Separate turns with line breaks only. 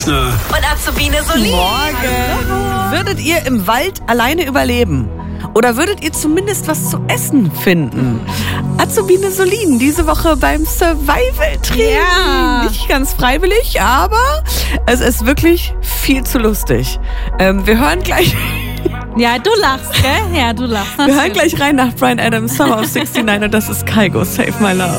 Und Azubine Solin.
Morgen. Würdet ihr im Wald alleine überleben? Oder würdet ihr zumindest was zu essen finden? Azubine Solin diese Woche beim Survival-Training.
Ja.
Nicht ganz freiwillig, aber es ist wirklich viel zu lustig. Wir hören gleich...
Ja, du lachst, gell? Ja, du lachst.
Wir hören gleich rein nach Bryan Adams, Summer of 69 und das ist Kygo, Save My Love.